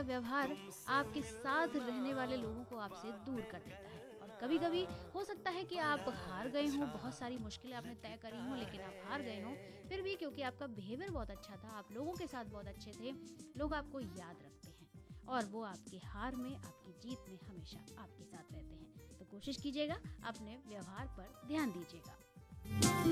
व्यवहार आपके साथ रहने वाले लोगों को आपसे दूर कर देता है। और कभी-कभी हो सकता है कि आप हार गए हों, बहुत सारी मुश्किलें आपने तय करी हों लेकिन आप हार गए हों, फिर भी क्योंकि आपका बिहेवियर बहुत अच्छा था, आप लोगों के साथ बहुत अच्छे थे, लोग आपको याद रखते हैं और वो आपकी हार में, आपकी जीत में हमेशा आपके साथ रहते हैं। तो कोशिश कीजिएगा, अपने व्यवहार पर ध्यान दीजिएगा।